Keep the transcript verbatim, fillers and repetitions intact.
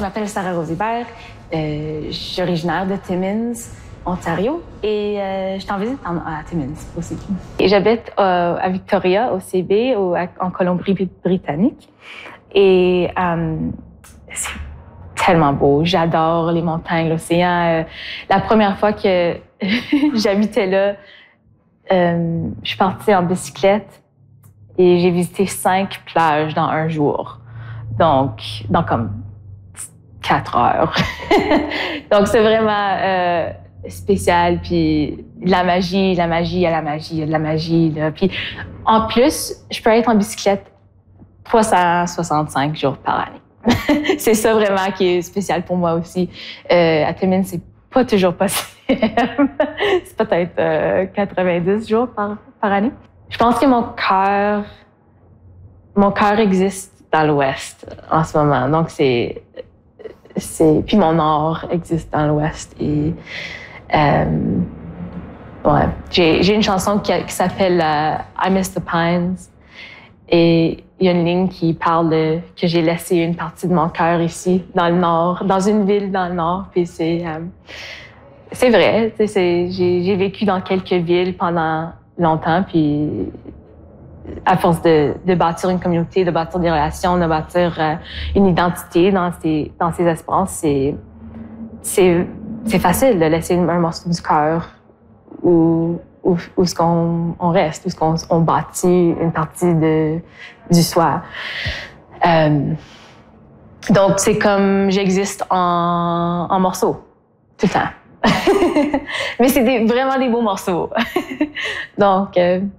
m'appelle Sarah Rose-Hébert. Euh, je suis originaire de Timmins, Ontario, et euh, je suis en visite en, à Timmins aussi. Et j'habite euh, à Victoria, au C B, au, en Colombie-Britannique. Et euh, c'est tellement beau. J'adore les montagnes, l'océan. Euh, la première fois que j'habitais là, euh, je suis partie en bicyclette et j'ai visité cinq plages dans un jour. Donc, dans comme quatre heures. Donc, c'est vraiment euh, spécial. Puis, la magie, la magie, il y a la magie, il y a de la magie. Là. Puis, en plus, je peux être en bicyclette trois cent soixante-cinq jours par année. C'est ça vraiment qui est spécial pour moi aussi. Euh, à Timmins, c'est pas toujours possible. C'est peut-être euh, quatre-vingt-dix jours par, par année. Je pense que mon cœur, mon cœur existe dans l'Ouest en ce moment. Donc, c'est, c'est, puis mon nord existe dans l'Ouest. Et, euh, ouais. J'ai, j'ai une chanson qui, qui s'appelle uh, I Miss the Pines. Et il y a une ligne qui parle de, que j'ai laissé une partie de mon cœur ici, dans le nord, dans une ville dans le nord. Puis c'est, euh, c'est vrai, c'est, j'ai, j'ai vécu dans quelques villes pendant longtemps, puis à force de, de bâtir une communauté, de bâtir des relations, de bâtir euh, une identité dans ces, dans ces espaces, c'est, c'est, c'est facile de laisser un morceau du cœur où, où, où est-ce qu'on on reste, où est-ce qu'on on bâtit une partie de, du soi. Euh, donc, c'est comme j'existe en, en morceaux, tout le temps. Mais c'est des, vraiment des beaux morceaux. Donc... Euh,